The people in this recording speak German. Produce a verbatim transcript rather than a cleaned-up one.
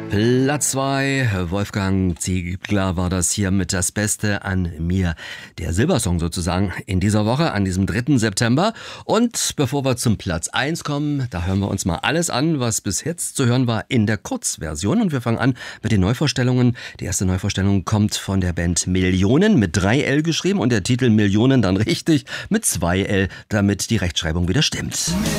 Platz zwei, Wolfgang Ziegler war das hier mit Das Beste an mir. Der Silbersong sozusagen in dieser Woche, an diesem dritten September. Und bevor wir zum Platz eins kommen, da hören wir uns mal alles an, was bis jetzt zu hören war in der Kurzversion. Und wir fangen an mit den Neuvorstellungen. Die erste Neuvorstellung kommt von der Band Millionen, mit drei L geschrieben und der Titel Millionen dann richtig mit zwei L, damit die Rechtschreibung wieder stimmt.